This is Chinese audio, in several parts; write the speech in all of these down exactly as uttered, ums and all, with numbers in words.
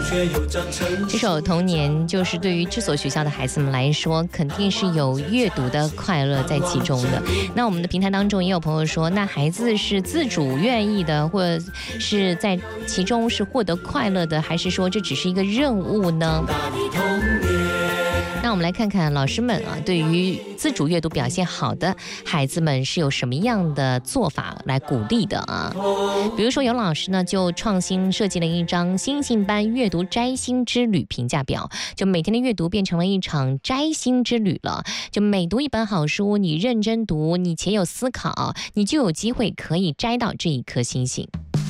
这首《童年》就是对于这所学校的孩子们来说，肯定是有阅读的快乐在其中的。那我们的平台当中也有朋友说，那孩子是自主愿意的，或者是在其中是获得快乐的，还是说这只是一个任务呢？那我们来看看老师们啊，对于自主阅读表现好的孩子们是有什么样的做法来鼓励的啊？比如说有老师呢就创新设计了一张星星班阅读摘星之旅评价表，就每天的阅读变成了一场摘星之旅了。就每读一本好书，你认真读，你且有思考，你就有机会可以摘到这一颗星星。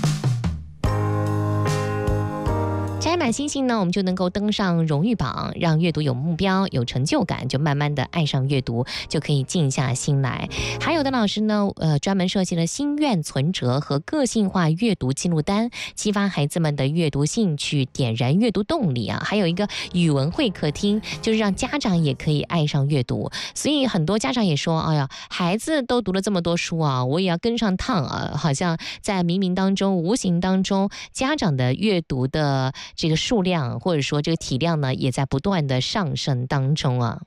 摘满星星呢，我们就能够登上荣誉榜，让阅读有目标、有成就感，就慢慢的爱上阅读，就可以静下心来。还有的老师呢，呃，专门设计了心愿存折和个性化阅读记录单，激发孩子们的阅读兴趣，点燃阅读动力啊。还有一个语文会客厅，就是让家长也可以爱上阅读。所以很多家长也说，哎呀，孩子都读了这么多书啊，我也要跟上趟啊。好像在冥冥当中、无形当中，家长的阅读的这个数量或者说这个体量呢，也在不断的上升当中啊。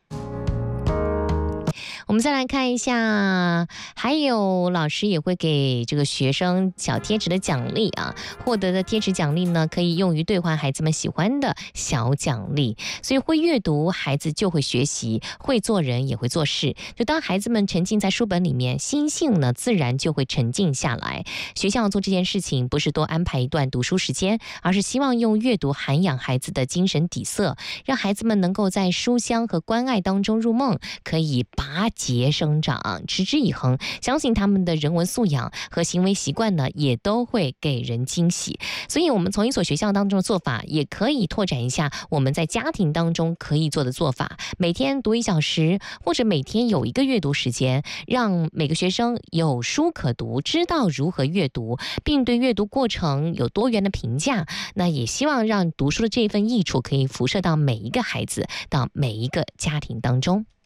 我们再来看一下，还有老师也会给这个学生小贴纸的奖励啊，获得的贴纸奖励呢，可以用于兑换孩子们喜欢的小奖励。所以会阅读，孩子就会学习，会做人也会做事。就当孩子们沉浸在书本里面，心性呢自然就会沉静下来。学校做这件事情，不是多安排一段读书时间，而是希望用阅读涵养孩子的精神底色，让孩子们能够在书香和关爱当中入梦，可以拔节生长，持之以恒。相信他们的人文素养和行为习惯呢，也都会给人惊喜。所以我们从一所学校当中的做法，也可以拓展一下我们在家庭当中可以做的做法。每天读一小时，或者每天有一个阅读时间，让每个学生有书可读，知道如何阅读，并对阅读过程有多元的评价。那也希望让读书的这份益处可以辐射到每一个孩子，到每一个家庭当中。